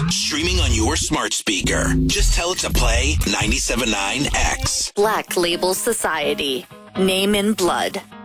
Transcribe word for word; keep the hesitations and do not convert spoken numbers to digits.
Streaming on your smart speaker. Just tell it to play ninety-seven point nine X. Black Label Society. Name in blood.